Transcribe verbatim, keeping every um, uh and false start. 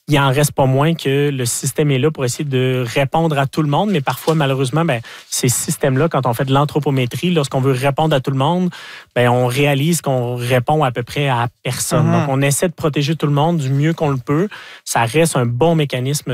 il en reste pas moins que le système est là pour essayer de répondre à tout le monde, mais parfois, malheureusement, ben, ces systèmes-là, quand on fait de l'anthropométrie, lorsqu'on veut répondre à tout le monde, ben, on réalise qu'on répond à peu près à personne. Mm-hmm. Donc, on essaie de protéger tout le monde du mieux qu'on le peut. Ça reste un bon mécanisme